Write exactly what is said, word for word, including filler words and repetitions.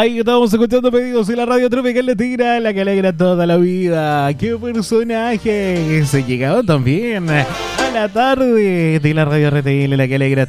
Ahí estamos escuchando pedidos en la radio tropical latina, la que alegra toda la vida. ¡Qué personaje! Se ha llegado también a la tarde de la radio R T L, la que alegra